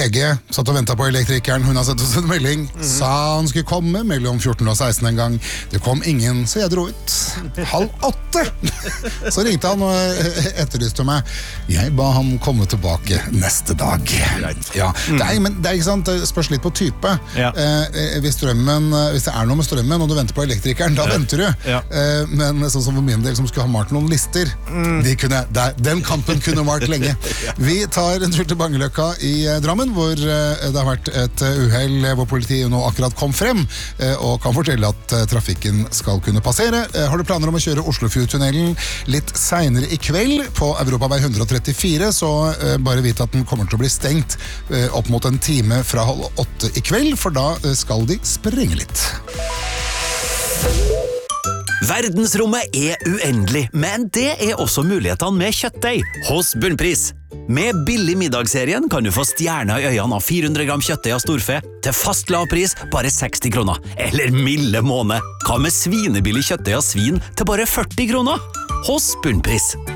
Hege satt og ventet på elektrikeren, hun har sett oss en melding, sa han skulle komme mellom 14 og 16 en gang. Det kom ingen, så jeg dro ut. 7:30. Så ringte han og etterlyste meg. Jeg ba ham komme tilbake neste dag. Ja, men det er ikke sant, det spørs litt på type. Hvis det er noe med strømmen, og du venter på elektrikeren, da venter du. Men sånn som for min del, som skulle ha malt noen lister, den kampen kunne vart lenge. Vi tar en tur til Bangeløkka i Drammen, hvor det har vært et uheld hvor politiet nå akkurat kom frem, og kan fortelle at trafikken skal kunne passere. Har du planer om å kjøre Oslofjordtunnelen litt senere i kveld på Europavei 134, så bare vite at den kommer til å bli stengt opp mot en time fra 7:30 i kveld, for da skal de sprenge litt. Verdensrommet er uendelig, men det er også mulighetene med kjøttdeig hos Bunnpris. Med billig middagsserien kan du få stjerner i øynene av 400 gram kjøttdeig av storfe til fast lav pris, bare 60 kroner. Eller milde måned, hva med svinebillig kjøttdeig av svin til bare 40 kroner? Hos Bunnpris.